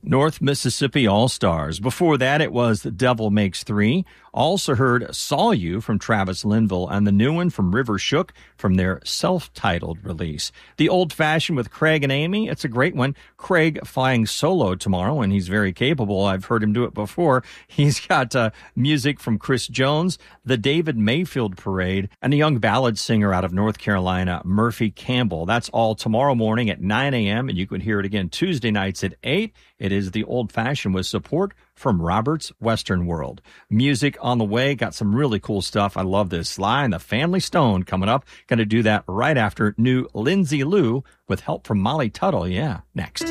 North Mississippi All-Stars. Before that, it was The Devil Makes Three. Also heard Saw You from Travis Linville and the new one from River Shook from their self-titled release. The Old Fashioned with Craig and Amy, it's a great one. Craig flying solo tomorrow, and he's very capable. I've heard him do it before. He's got music from Chris Jones, the David Mayfield Parade, and a young ballad singer out of North Carolina, Murphy Campbell. That's all tomorrow morning at 9 a.m., and you can hear it again Tuesday nights at 8. It is The Old Fashioned with support from Robert's Western World. Music on the way. Got some really cool stuff. I love this. Sly and the Family Stone coming up. Going to do that right after new Lindsay Lou with help from Molly Tuttle. Yeah, next.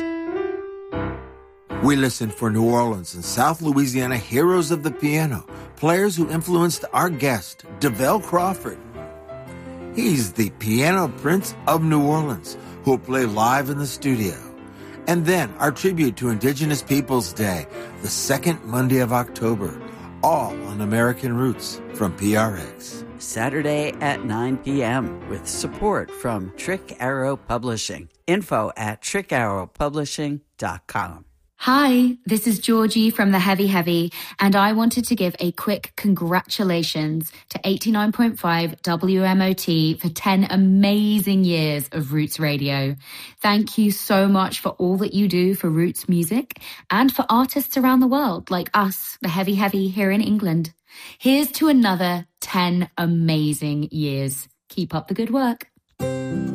We listen for New Orleans and South Louisiana heroes of the piano, players who influenced our guest, DeVell Crawford. He's the piano prince of New Orleans, who will play live in the studio. And then our tribute to Indigenous Peoples Day, the second Monday of October, all on American Roots from PRX. Saturday at 9 p.m. with support from Trick Arrow Publishing. Info at trickarrowpublishing.com. Hi, this is Georgie from The Heavy Heavy, and I wanted to give a quick congratulations to 89.5 WMOT for 10 amazing years of Roots Radio. Thank you so much for all that you do for Roots music and for artists around the world like us, The Heavy Heavy here in England. Here's to another 10 amazing years. Keep up the good work.